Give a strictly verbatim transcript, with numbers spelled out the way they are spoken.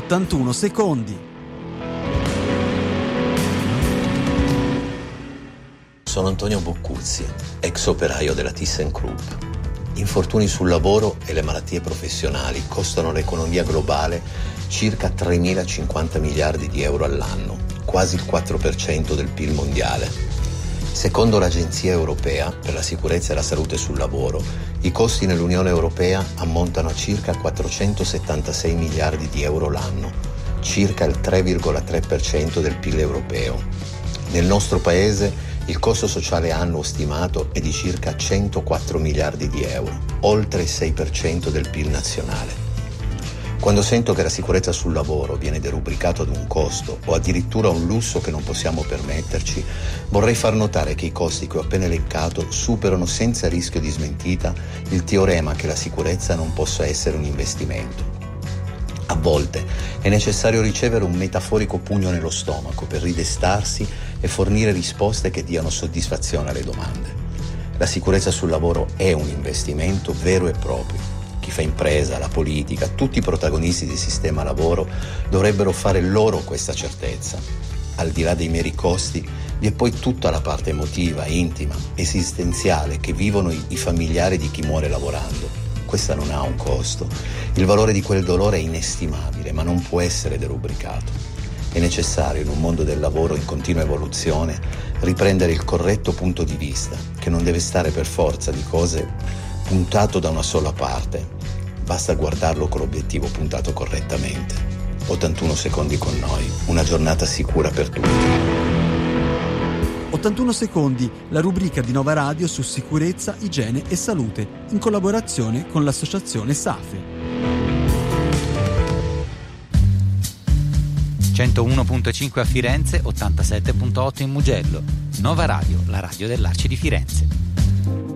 ottantuno secondi. Sono Antonio Boccuzzi, ex operaio della ThyssenKrupp. Infortuni sul lavoro e le malattie professionali costano all'economia globale circa tremilacinquanta miliardi di euro all'anno, quasi il quattro per cento del P I L mondiale. Secondo l'Agenzia Europea per la Sicurezza e la Salute sul Lavoro, i costi nell'Unione Europea ammontano a circa quattrocentosettantasei miliardi di euro l'anno, circa il tre virgola tre per cento del P I L europeo. Nel nostro paese il costo sociale annuo stimato è di circa centoquattro miliardi di euro, oltre il sei per cento del P I L nazionale. Quando sento che la sicurezza sul lavoro viene derubricato ad un costo o addirittura un lusso che non possiamo permetterci, vorrei far notare che i costi che ho appena elencato superano senza rischio di smentita il teorema che la sicurezza non possa essere un investimento. A volte è necessario ricevere un metaforico pugno nello stomaco per ridestarsi e fornire risposte che diano soddisfazione alle domande. La sicurezza sul lavoro è un investimento vero e proprio. Chi fa impresa, la politica, tutti i protagonisti del sistema lavoro dovrebbero fare loro questa certezza. Al di là dei meri costi, vi è poi tutta la parte emotiva, intima, esistenziale che vivono i, i familiari di chi muore lavorando. Questa non ha un costo. Il valore di quel dolore è inestimabile, ma non può essere derubricato. È necessario, in un mondo del lavoro in continua evoluzione, riprendere il corretto punto di vista, che non deve stare per forza di cose puntato da una sola parte. Basta guardarlo con l'obiettivo puntato correttamente. ottantuno secondi con noi, una giornata sicura per tutti. ottantuno secondi, la rubrica di Nova Radio su sicurezza, igiene e salute, in collaborazione con l'associazione SAFE. centouno virgola cinque a Firenze, ottantasette virgola otto in Mugello. Nova Radio, la radio dell'Arci di Firenze.